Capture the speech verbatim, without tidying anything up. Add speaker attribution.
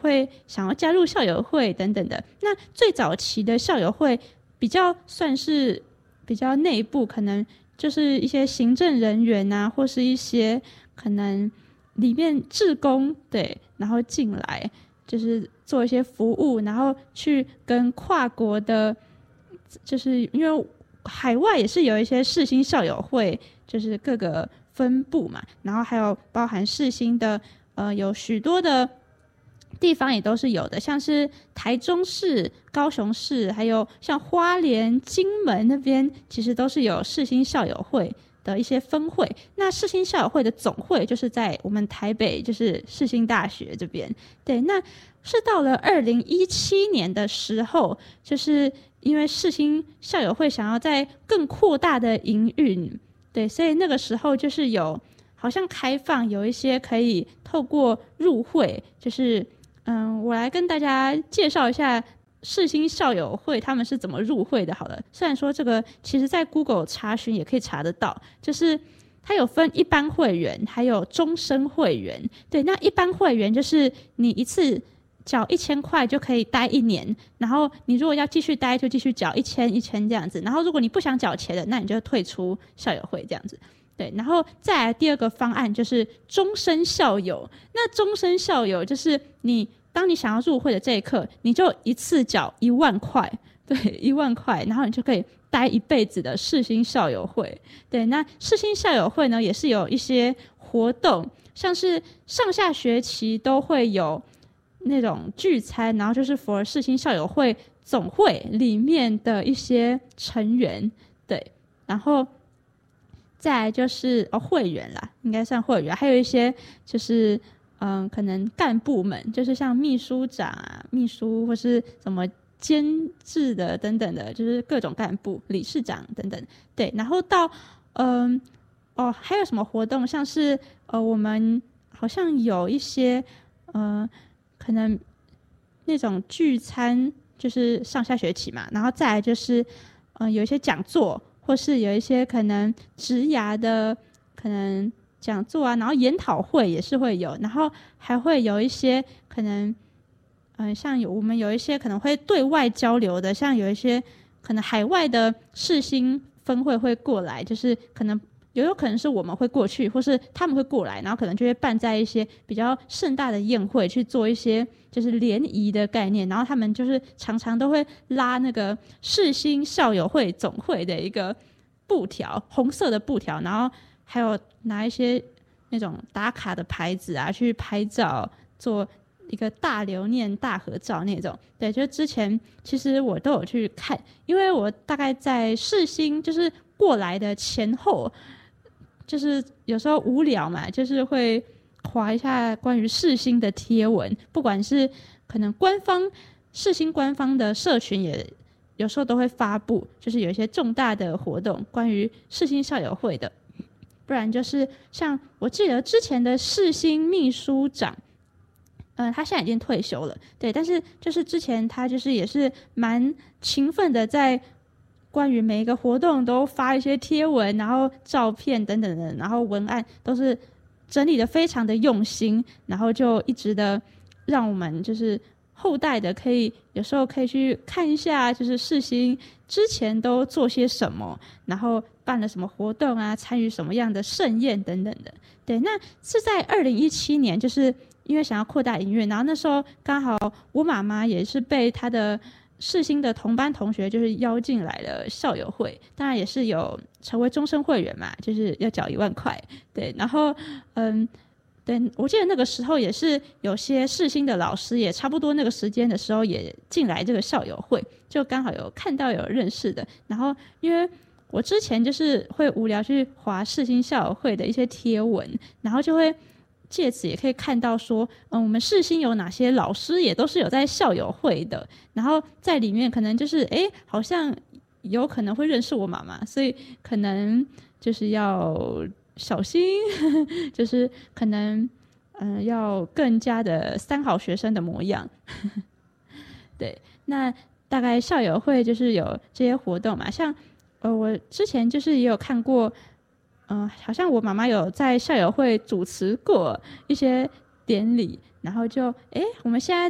Speaker 1: 会想要加入校友会等等的。那最早期的校友会比较算是比较内部，可能就是一些行政人员啊，或是一些可能里面志工，对，然后进来就是做一些服务，然后去跟跨国的，就是因为海外也是有一些世新校友会，就是各个分部嘛，然后还有包含世新的呃有许多的地方也都是有的，像是台中市、高雄市，还有像花莲、金门那边，其实都是有世新校友会的一些分会。那世新校友会的总会就是在我们台北，就是世新大学这边。对，那是到了二零一七年的时候，就是因为世新校友会想要在更扩大的营运，对，所以那个时候就是有好像开放有一些可以透过入会，就是嗯，我来跟大家介绍一下世新校友会他们是怎么入会的好了。虽然说这个其实在 Google 查询也可以查得到，就是它有分一般会员还有终身会员。对，那一般会员就是你一次缴一千块就可以待一年，然后你如果要继续待就继续缴一千一千这样子，然后如果你不想缴钱的，那你就退出校友会这样子。对，然后再来第二个方案就是终身校友。那终身校友就是你当你想要入会的这一刻，你就一次缴一万块，对，一万块，然后你就可以待一辈子的世新校友会。对，那世新校友会呢也是有一些活动，像是上下学期都会有那种聚餐，然后就是 for 世新校友会总会里面的一些成员，对，然后再来就是哦会员啦，应该算会员，还有一些就是嗯可能干部们，就是像秘书长啊、秘书或是什么监制的等等的，就是各种干部、理事长等等，对，然后到嗯哦还有什么活动，像是呃我们好像有一些呃可能那种聚餐，就是上下学期嘛，然后再来就是嗯、呃、有一些讲座。或是有一些可能职涯的可能讲座啊，然后研讨会也是会有，然后还会有一些可能嗯、呃，像有我们有一些可能会对外交流的，像有一些可能海外的世新分会会过来，就是可能有有可能是我们会过去，或是他们会过来，然后可能就会办在一些比较盛大的宴会去做一些就是联谊的概念，然后他们就是常常都会拉那个世新校友会总会的一个布条，红色的布条，然后还有拿一些那种打卡的牌子啊去拍照，做一个大留念大合照那种。对，就之前其实我都有去看，因为我大概在世新就是过来的前后，就是有时候无聊嘛，就是会滑一下关于世新的贴文，不管是可能官方世新官方的社群也有时候都会发布，就是有一些重大的活动关于世新校友会的，不然就是像我记得之前的世新秘书长，嗯、呃，他现在已经退休了，对，但是就是之前他就是也是蛮勤奋的在关于每一个活动都发一些贴文，然后照片等等的，然后文案都是整理的非常的用心，然后就一直的让我们就是后代的可以有时候可以去看一下，就是世新之前都做些什么，然后办了什么活动啊，参与什么样的盛宴等等的。对，那是在二零一七年，就是因为想要扩大营运，然后那时候刚好我妈妈也是被她的世新的同班同学就是邀进来了校友会，当然也是有成为终身会员嘛，就是要缴一万块。对，然后嗯，对，我记得那个时候也是有些世新的老师也差不多那个时间的时候也进来这个校友会，就刚好有看到有认识的。然后因为我之前就是会无聊去滑世新校友会的一些贴文，然后就会借此也可以看到说，嗯，我们世新有哪些老师也都是有在校友会的，然后在里面可能就是哎，好像有可能会认识我妈妈，所以可能就是要小心，就是可能嗯、呃、要更加的三好学生的模样。对，那大概校友会就是有这些活动嘛，像呃我之前就是也有看过。嗯、呃，好像我妈妈有在校友会主持过一些典礼，然后就哎，我们现在